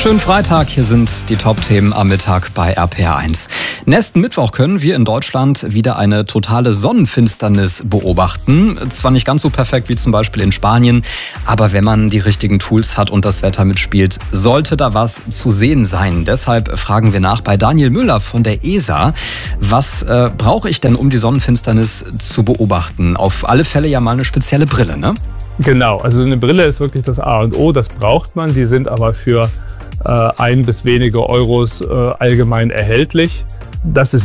Schönen Freitag, hier sind die Top-Themen am Mittag bei RPR1. Nächsten Mittwoch können wir in Deutschland wieder eine totale Sonnenfinsternis beobachten. Zwar nicht ganz so perfekt wie zum Beispiel in Spanien, aber wenn man die richtigen Tools hat und das Wetter mitspielt, sollte da was zu sehen sein. Deshalb fragen wir nach bei Daniel Müller von der ESA. Was brauche ich denn, um die Sonnenfinsternis zu beobachten? Auf alle Fälle ja mal eine spezielle Brille, ne? Genau, also eine Brille ist wirklich das A und O, das braucht man. Die sind aber für 1 bis wenige Euros allgemein erhältlich. Das ist